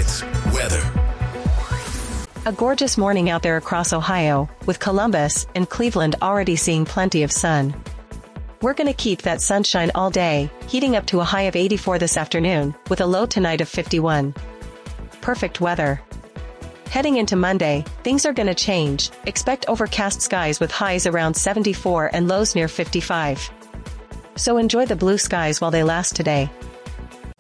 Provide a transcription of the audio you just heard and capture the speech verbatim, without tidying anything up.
It's weather. A gorgeous morning out there across Ohio, with Columbus and Cleveland already seeing plenty of sun. We're gonna keep that sunshine all day, heating up to a high of eighty-four this afternoon, with a low tonight of fifty-one. Perfect weather. Heading into Monday, things are gonna change. Expect overcast skies with highs around seventy-four and lows near fifty-five. So enjoy the blue skies while they last today.